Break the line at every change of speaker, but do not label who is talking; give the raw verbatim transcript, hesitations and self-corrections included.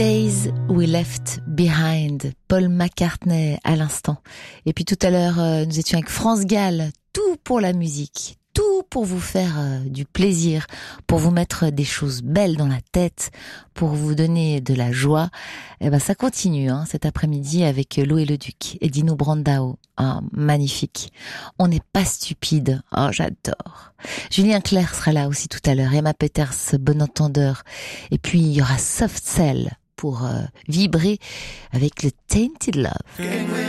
Days We Left Behind, Paul McCartney à l'instant. Et puis tout à l'heure, euh, nous étions avec France Gall, tout pour la musique, tout pour vous faire euh, du plaisir, pour vous mettre des choses belles dans la tête, pour vous donner de la joie. Et ben ça continue hein, cet après-midi avec Lo et le Duc et Dino Brandao. Ah, magnifique. On n'est pas stupide. Oh, j'adore. Julien Clerc sera là aussi tout à l'heure. Emma Peters, bon entendeur. Et puis il y aura Soft Cell pour euh, vibrer avec le Tainted Love.